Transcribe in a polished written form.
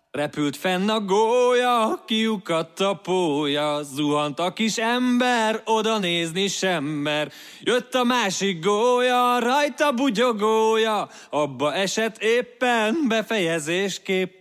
Repült fenn a gólya, kiukadt a pólya, zuhant a kis ember, oda nézni sem mer. Jött a másik gólya, rajta bugyogója, abba esett éppen befejezésképp.